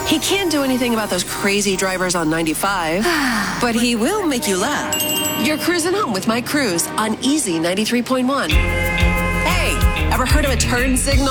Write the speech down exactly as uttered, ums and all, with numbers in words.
He can't do anything about those crazy drivers on ninety-five, but he will make you laugh. You're cruising home with Mike Cruz on Easy ninety-three point one. Hey, ever heard of a turn signal?